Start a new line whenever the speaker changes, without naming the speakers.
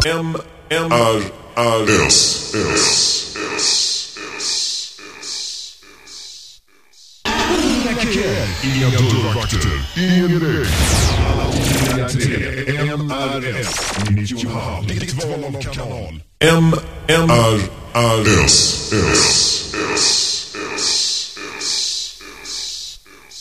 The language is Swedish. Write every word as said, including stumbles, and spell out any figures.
M M R R S S S S. Inga kär, inga dörrvakter, ingen regn. Alla tre M R S nittiofem, ditt val av kanal. M M R R S S S.